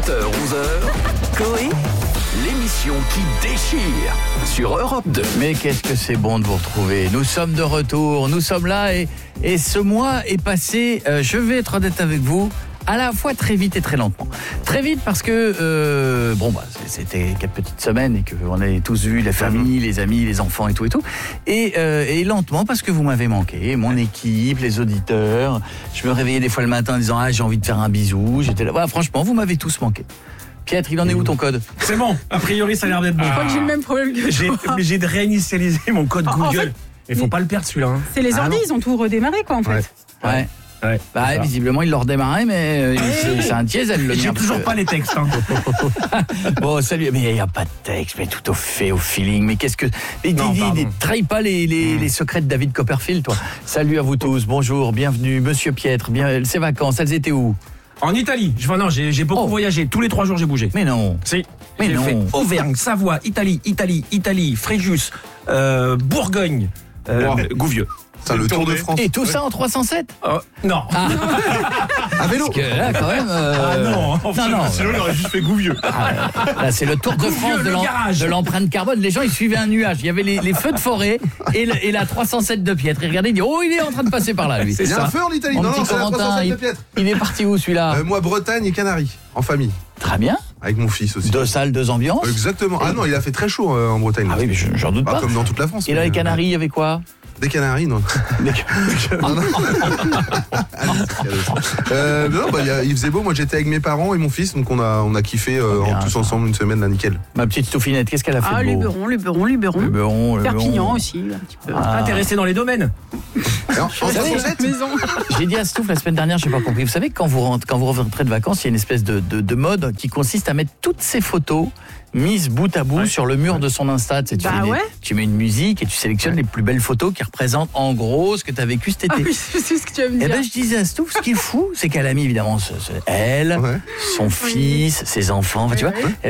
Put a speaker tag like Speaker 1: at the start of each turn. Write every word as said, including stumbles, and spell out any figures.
Speaker 1: sept heures onze heures, Coé, l'émission qui déchire sur Europe deux.
Speaker 2: Mais qu'est-ce que c'est bon de vous retrouver. Nous sommes de retour, nous sommes là et, et ce mois est passé, euh, je vais être honnête avec vous, à la fois très vite et très lentement. Très vite parce que, euh, bon, bah, c'était quelques petites semaines et qu'on a tous vu les familles, les amis, les enfants et tout et tout. Et, euh, et lentement parce que vous m'avez manqué, mon équipe, les auditeurs. Je me réveillais des fois le matin en disant « Ah, j'ai envie de faire un bisou ». J'étais là, voilà, franchement, vous m'avez tous manqué. Pietre, il en est où ton code ?
Speaker 3: C'est bon, a priori ça a l'air d'être bon.
Speaker 4: Je crois que j'ai le même problème que
Speaker 3: J'ai
Speaker 4: toi.
Speaker 3: été obligé de réinitialiser mon code
Speaker 4: En
Speaker 3: Google.
Speaker 4: fait,
Speaker 3: Il faut pas le perdre celui-là. Hein.
Speaker 4: C'est les
Speaker 3: Ah,
Speaker 4: ordi,
Speaker 3: non.
Speaker 4: ils ont tout redémarré quoi en fait.
Speaker 3: Ouais.
Speaker 2: Ouais.
Speaker 3: Ouais,
Speaker 2: Bah,
Speaker 3: c'est ça.
Speaker 2: visiblement, il l'a redémarré, mais euh, c'est, c'est un diesel, le
Speaker 3: J'ai
Speaker 2: mien.
Speaker 3: toujours pas les textes. Hein.
Speaker 2: Bon, salut. Mais il n'y a pas de texte, mais tout au fait, au feeling. Mais qu'est-ce que. Mais dis,
Speaker 3: Non,
Speaker 2: dis,
Speaker 3: pardon.
Speaker 2: dis, trahis pas les, les, les secrets de David Copperfield, toi. Salut à vous tous. Bonjour, bienvenue. Monsieur Pietre, bien, ces vacances, elles étaient où ?
Speaker 3: En Italie, je, enfin, non, j'ai, j'ai beaucoup
Speaker 2: Oh.
Speaker 3: voyagé. Tous les trois jours, j'ai bougé.
Speaker 2: Mais non.
Speaker 3: Si.
Speaker 2: Mais
Speaker 3: j'ai
Speaker 2: non.
Speaker 3: fait Auvergne, Savoie, Italie, Italie, Italie, Fréjus, euh, Bourgogne, euh,
Speaker 5: Wow.
Speaker 3: Gouvieux.
Speaker 5: Ça, le Tour de France.
Speaker 2: Et tout ça en trois cent sept ?
Speaker 3: Oh, non.
Speaker 2: Ah,
Speaker 5: À vélo.
Speaker 2: parce que là, quand même. euh,
Speaker 3: Ah non,
Speaker 2: non, non.
Speaker 5: Sinon, il aurait juste fait Gouvieux.
Speaker 2: Ah, là, c'est le Tour de
Speaker 3: Gouvieux,
Speaker 2: France de,
Speaker 3: le
Speaker 2: l'em-
Speaker 3: garage.
Speaker 2: de l'empreinte carbone. Les gens, ils suivaient un nuage. Il y avait les, les feux de forêt et, le- et la trois cent sept de Pietre. Ils regardaient, ils disaient, oh, il est en train de passer par là, lui.
Speaker 5: Il y a un feu en Italie.
Speaker 2: Mon
Speaker 5: Non,
Speaker 2: petit
Speaker 5: non, c'est la
Speaker 2: Corentin,
Speaker 5: trois cent sept
Speaker 2: il,
Speaker 5: de Pietre.
Speaker 2: il est parti où, celui-là ?
Speaker 5: Euh, moi, Bretagne et Canaries, en famille,
Speaker 2: Très bien.
Speaker 5: avec mon fils aussi.
Speaker 2: Deux salles, deux ambiances.
Speaker 5: Exactement. Ah non, il a fait très chaud euh, en Bretagne.
Speaker 2: Ah oui, mais je- j'en doute
Speaker 5: Pas
Speaker 2: pas.
Speaker 5: comme dans toute la France.
Speaker 2: Et là,
Speaker 5: mais,
Speaker 2: les
Speaker 5: euh,
Speaker 2: Canaries, il y avait quoi ?
Speaker 5: Des Canaries, non. Non, non. euh, non, bah, il, y a- il faisait beau. Moi, j'étais avec mes parents et mon fils, donc on a, on a kiffé euh,
Speaker 2: Bien,
Speaker 5: tous
Speaker 2: ça.
Speaker 5: ensemble une semaine, là, nickel.
Speaker 2: Ma petite Stouffinette, qu'est-ce qu'elle a fait
Speaker 4: Ah,
Speaker 2: de beau ?
Speaker 4: Luberon, Luberon, Luberon.
Speaker 2: Luberon, Luberon.
Speaker 4: Perpignan aussi, un petit peu.
Speaker 2: Ah.
Speaker 3: Intéressé dans les domaines.
Speaker 5: Alors, en
Speaker 2: savez,
Speaker 5: trois cent sept
Speaker 4: Maison.
Speaker 2: J'ai dit à Stouff la semaine dernière, j'ai pas compris. Vous savez, quand vous rentrez, quand vous rentrez de vacances, il y a une espèce de, de, de mode qui consiste à mettre toutes ces photos mises bout à bout
Speaker 3: Ouais.
Speaker 2: sur le mur de son Insta. Tu sais, tu,
Speaker 4: Bah
Speaker 2: fais des-
Speaker 4: ouais.
Speaker 2: tu mets une musique et tu sélectionnes les plus belles photos qui représentent en gros ce que tu as vécu cet
Speaker 4: Ah
Speaker 2: été.
Speaker 4: oui, je sais ce que tu vas me
Speaker 2: Et
Speaker 4: dire.
Speaker 2: ben je disais à Stouff, ce qui est fou, c'est qu'elle a mis évidemment ce- ce- elle,
Speaker 5: Ouais.
Speaker 2: son fils, ses enfants, enfin, tu
Speaker 4: Oui,
Speaker 2: vois.
Speaker 4: oui.